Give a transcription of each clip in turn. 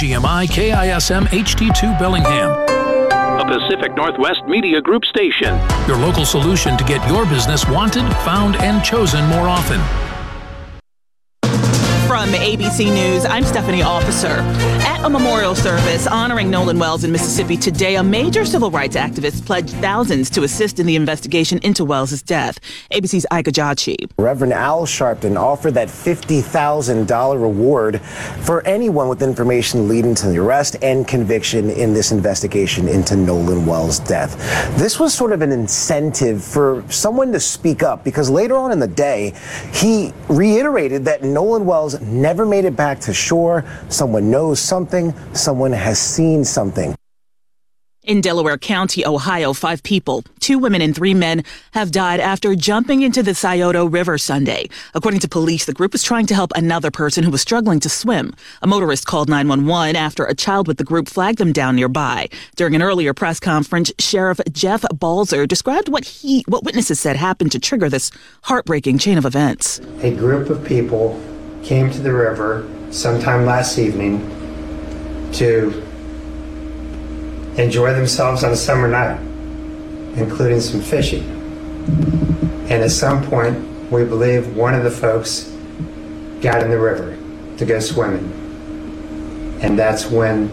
WGMI KISM HD2 Bellingham. A Pacific Northwest Media Group station. Your local solution to get your business wanted, found, and chosen more often. From ABC News, I'm Stephanie Officer. At a memorial service honoring Nolan Wells in Mississippi today, a major civil rights activist pledged thousands to assist in the investigation into Wells' death. ABC's Ika Jachi. Reverend Al Sharpton offered that $50,000 reward for anyone with information leading to the arrest and conviction in this investigation into Nolan Wells' death. This was sort of an incentive for someone to speak up, because later on in the day, he reiterated that Nolan Wells never made it back to shore. Someone knows something. Someone has seen something. In Delaware County, Ohio, 5 people, 2 women and 3 men, have died after jumping into the Scioto River Sunday. According to police, the group was trying to help another person who was struggling to swim. A motorist called 911 after a child with the group flagged them down nearby. During an earlier press conference, Sheriff Jeff Balzer described what witnesses said happened to trigger this heartbreaking chain of events. A group of people came to the river sometime last evening to enjoy themselves on a summer night, including some fishing. And at some point, we believe one of the folks got in the river to go swimming. And that's when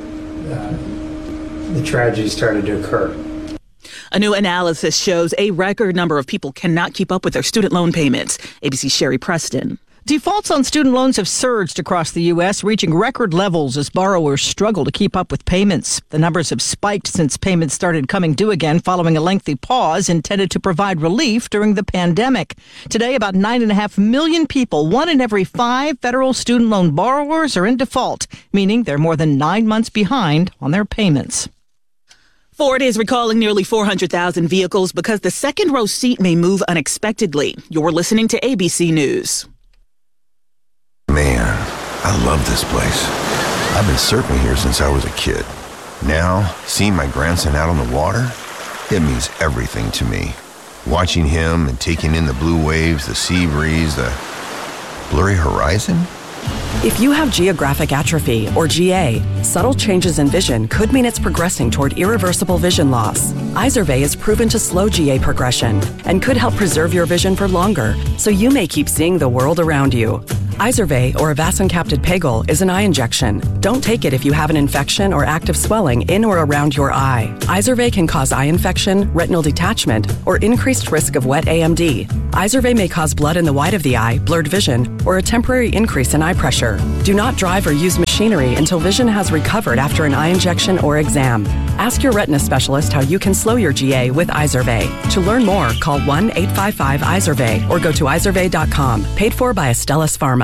the tragedy started to occur. A new analysis shows a record number of people cannot keep up with their student loan payments. ABC's Sherry Preston. Defaults on student loans have surged across the U.S., reaching record levels as borrowers struggle to keep up with payments. The numbers have spiked since payments started coming due again following a lengthy pause intended to provide relief during the pandemic. Today, about 9.5 million people, 1 in every 5 federal student loan borrowers, are in default, meaning they're more than 9 months behind on their payments. Ford is recalling nearly 400,000 vehicles because the second row seat may move unexpectedly. You're listening to ABC News. Man, I love this place. I've been surfing here since I was a kid. Now, seeing my grandson out on the water, it means everything to me. Watching him and taking in the blue waves, the sea breeze, the blurry horizon. If you have geographic atrophy, or GA, subtle changes in vision could mean it's progressing toward irreversible vision loss. Izervay is proven to slow GA progression and could help preserve your vision for longer, so you may keep seeing the world around you. Izervay, or avacincaptad pegol, is an eye injection. Don't take it if you have an infection or active swelling in or around your eye. Izervay can cause eye infection, retinal detachment, or increased risk of wet AMD. Izervay may cause blood in the white of the eye, blurred vision, or a temporary increase in eye pressure. Do not drive or use machinery until vision has recovered after an eye injection or exam. Ask your retina specialist how you can slow your GA with Izervay. To learn more, call 1-855-IZERVAY or go to izervay.com. Paid for by Astellas Pharma.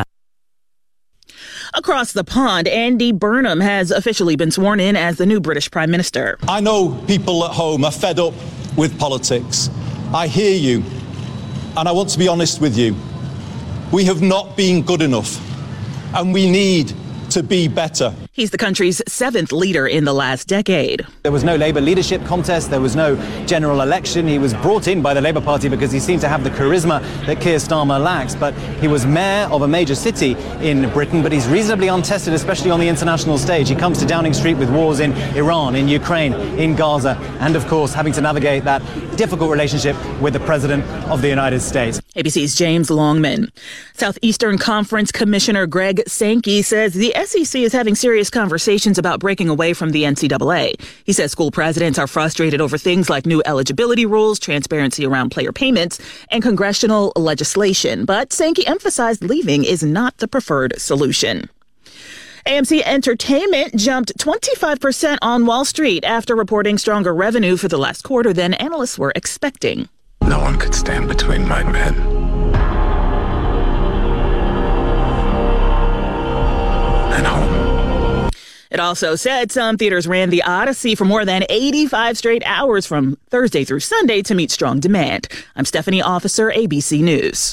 Across the pond, Andy Burnham has officially been sworn in as the new British Prime Minister. I know people at home are fed up with politics. I hear you, and I want to be honest with you. We have not been good enough, and we need to be better. He's the country's 7th leader in the last decade. There was no Labour leadership contest. There was no general election. He was brought in by the Labour Party because he seemed to have the charisma that Keir Starmer lacks. But he was mayor of a major city in Britain, but he's reasonably untested, especially on the international stage. He comes to Downing Street with wars in Iran, in Ukraine, in Gaza, and of course having to navigate that difficult relationship with the President of the United States. ABC's James Longman. Southeastern Conference Commissioner Greg Sankey says the SEC is having serious conversations about breaking away from the NCAA. He says school presidents are frustrated over things like new eligibility rules, transparency around player payments, and congressional legislation. But Sankey emphasized leaving is not the preferred solution. AMC Entertainment jumped 25% on Wall Street after reporting stronger revenue for the last quarter than analysts were expecting. No one could stand between my men. And home. It also said some theaters ran The Odyssey for more than 85 straight hours from Thursday through Sunday to meet strong demand. I'm Stephanie Officer, ABC News.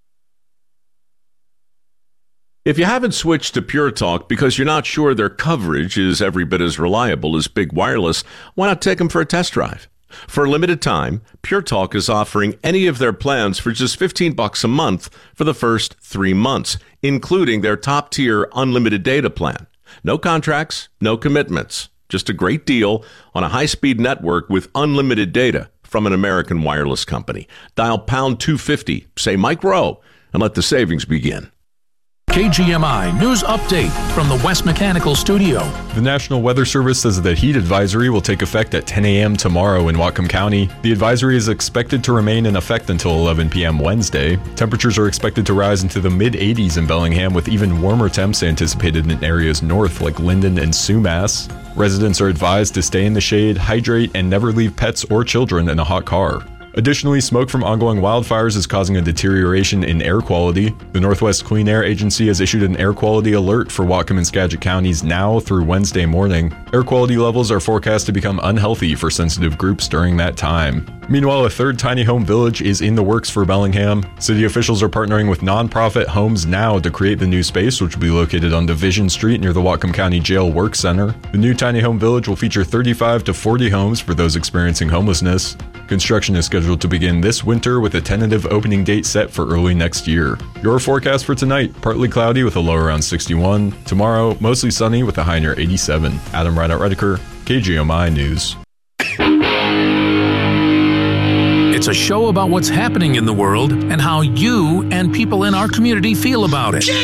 If you haven't switched to Pure Talk because you're not sure their coverage is every bit as reliable as Big Wireless, why not take them for a test drive? For a limited time, Pure Talk is offering any of their plans for just $15 a month for the first 3 months, including their top-tier unlimited data plan. No contracts, no commitments. Just a great deal on a high-speed network with unlimited data from an American wireless company. Dial pound 250, say Mike Rowe, and let the savings begin. KGMI News Update from the West Mechanical Studio. The National Weather Service says that heat advisory will take effect at 10 a.m. tomorrow in Whatcom County. The advisory is expected to remain in effect until 11 p.m. Wednesday. Temperatures are expected to rise into the mid-80s in Bellingham, with even warmer temps anticipated in areas north like Linden and Sumas. Residents are advised to stay in the shade, hydrate, and never leave pets or children in a hot car. Additionally, smoke from ongoing wildfires is causing a deterioration in air quality. The Northwest Clean Air Agency has issued an air quality alert for Whatcom and Skagit counties now through Wednesday morning. Air quality levels are forecast to become unhealthy for sensitive groups during that time. Meanwhile, a third tiny home village is in the works for Bellingham. City officials are partnering with nonprofit Homes Now to create the new space, which will be located on Division Street near the Whatcom County Jail Work Center. The new tiny home village will feature 35 to 40 homes for those experiencing homelessness. Construction is scheduled to begin this winter with a tentative opening date set for early next year. Your forecast for tonight: partly cloudy with a low around 61. Tomorrow, mostly sunny with a high near 87. Adam Rideout-Redeker, KGMI News. It's a show about what's happening in the world and how you and people in our community feel about it.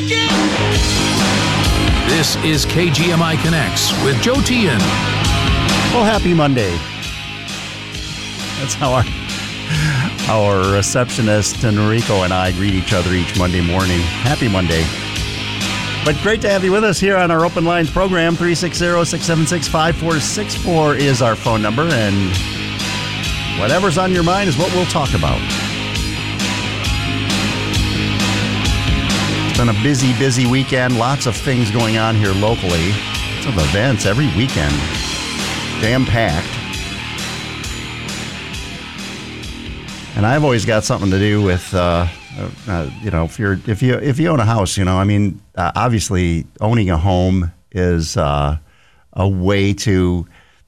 This is KGMI Connects with Joe Tian. Well, happy Monday. That's how our receptionist, Noriko, and I greet each other each Monday morning. Happy Monday. But great to have you with us here on our Open Lines program. 360-676-5464 is our phone number, and whatever's on your mind is what we'll talk about. It's been a busy, busy weekend. Lots of things going on here locally. Lots of events every weekend. Jam-packed. And I've always got something to do with, if you own a house, obviously owning a home is a way to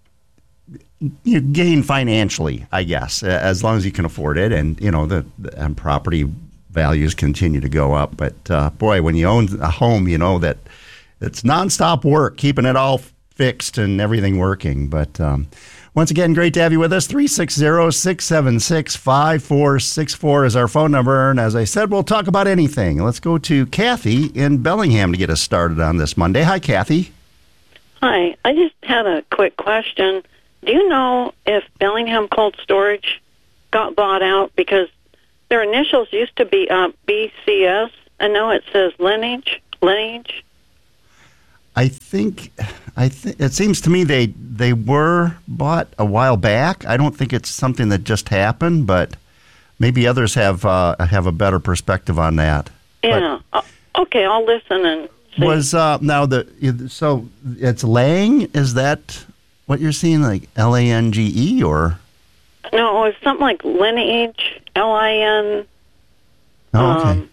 gain financially, I guess, as long as you can afford it, and and property values continue to go up. But boy, when you own a home, you know that it's nonstop work keeping it all fixed and everything working. But once again, great to have you with us. 360-676-5464 is our phone number. And as I said, we'll talk about anything. Let's go to Kathy in Bellingham to get us started on this Monday. Hi, Kathy. Hi. I just had a quick question. Do you know if Bellingham Cold Storage got bought out? Because their initials used to be BCS, and now it says Lineage. I think it seems to me they were bought a while back. I don't think it's something that just happened, but maybe others have a better perspective on that. Yeah. Okay, I'll listen and see. So it's Lang? Is that what you're seeing, like Lange, or? No, it's something like Lineage, Lin. Oh, okay.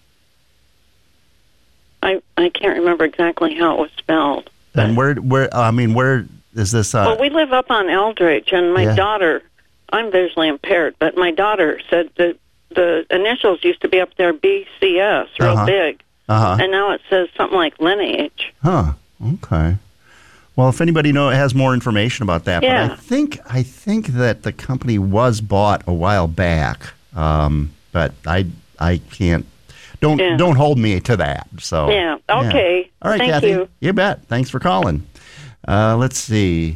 I can't remember exactly how it was spelled. And where is this? Well, we live up on Eldridge, and my daughter, I'm visually impaired, but my daughter said that the initials used to be up there, BCS, real big. And now it says something like Lineage. Huh, okay. Well, if anybody has more information about that, but I think that the company was bought a while back, but I can't. Don't hold me to that. So okay. Yeah. All right, Thank Kathy. you. You bet. Thanks for calling. Let's see.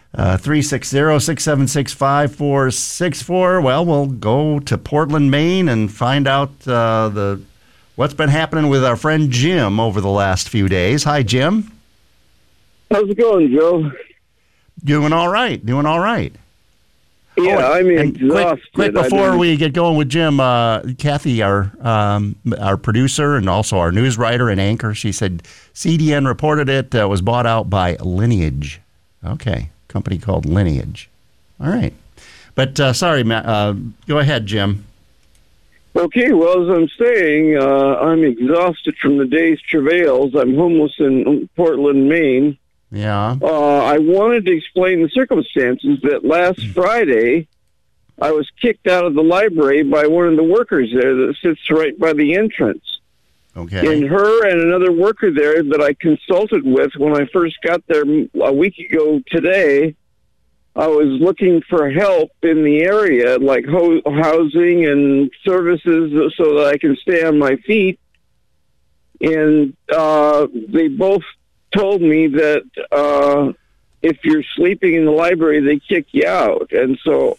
360-676-5464. Well, we'll go to Portland, Maine, and find out what's been happening with our friend Jim over the last few days. Hi, Jim. How's it going, Joe? Doing all right. Yeah, I'm exhausted. Quick before we get going with Jim, Kathy, our producer and also our news writer and anchor, she said CDN reported it was bought out by Lineage. Okay, company called Lineage. All right. But sorry, Matt, go ahead, Jim. Okay, well, as I'm saying, I'm exhausted from the day's travails. I'm homeless in Portland, Maine. Yeah. I wanted to explain the circumstances that last Friday I was kicked out of the library by one of the workers there that sits right by the entrance. Okay. And her and another worker there that I consulted with when I first got there a week ago today, I was looking for help in the area, like housing and services so that I can stay on my feet. And they both told me that if you're sleeping in the library, they kick you out. And so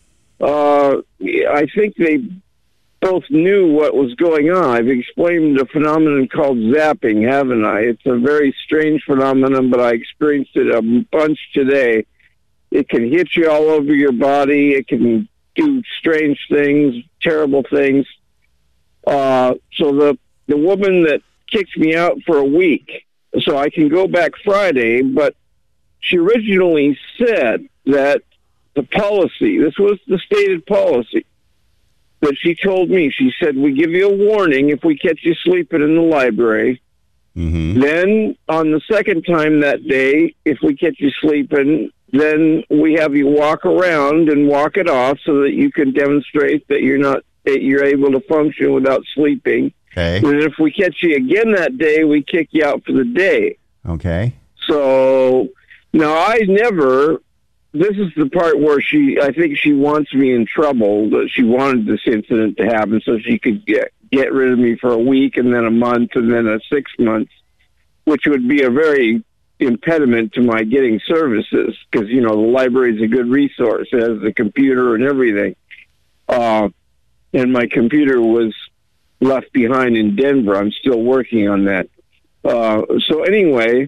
I think they both knew what was going on. I've explained a phenomenon called zapping, haven't I? It's a very strange phenomenon, but I experienced it a bunch today. It can hit you all over your body. It can do strange things, terrible things. So the woman that kicked me out for a week, so I can go back Friday, but she originally said that the policy, this was the stated policy, that she told me. She said, we give you a warning if we catch you sleeping in the library. Mm-hmm. Then on the second time that day, if we catch you sleeping, then we have you walk around and walk it off so that you can demonstrate that you're able to function without sleeping. Okay. And if we catch you again that day, we kick you out for the day. Okay. So now this is the part where I think she wants me in trouble, that she wanted this incident to happen so she could get rid of me for a week and then a month and then 6 months, which would be a very impediment to my getting services because, the library is a good resource. It has the computer and everything. And my computer was left behind in Denver. I'm still working on that. So anyway,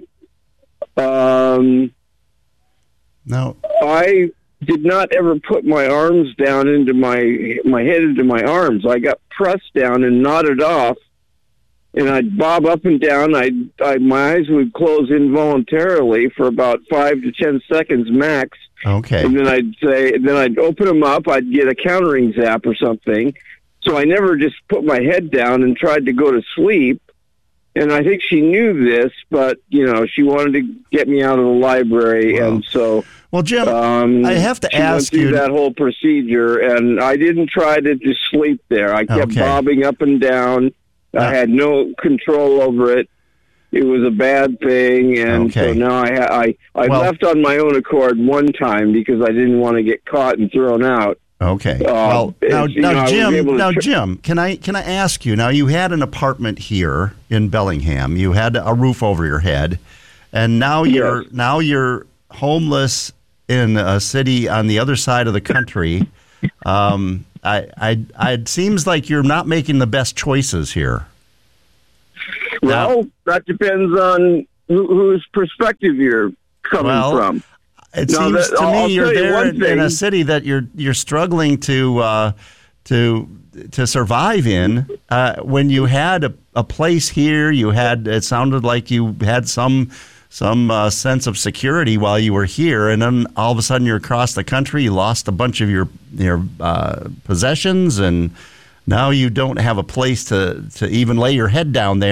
no, I did not ever put my arms down into my head into my arms. I got pressed down and nodded off, and I'd bob up and down. My eyes would close involuntarily for about 5 to 10 seconds max. Okay. And then I'd open them up. I'd get a countering zap or something. So I never just put my head down and tried to go to sleep. And I think she knew this, but, she wanted to get me out of the library. Wow. And so... Well, Jim, I have to ask you... that whole procedure, and I didn't try to just sleep there. I kept bobbing up and down. I had no control over it. It was a bad thing, and so now I left on my own accord one time because I didn't want to get caught and thrown out. Okay. Now, Jim, can I ask you? Now, you had an apartment here in Bellingham. You had a roof over your head, and now you're homeless in a city on the other side of the country. It seems like you're not making the best choices here. Well, that depends on whose perspective you're coming from. It seems to me you're there in a city that you're struggling to survive in. When you had a place here, it sounded like you had some sense of security while you were here, and then all of a sudden you're across the country. You lost a bunch of your possessions, and now you don't have a place to even lay your head down there.